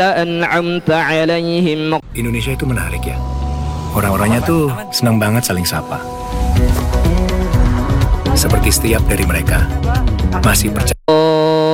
أنعمت عليهم. Indonesia itu menarik ya. Orang-orangnya tuh senang banget saling sapa. Seperti setiap dari mereka masih percaya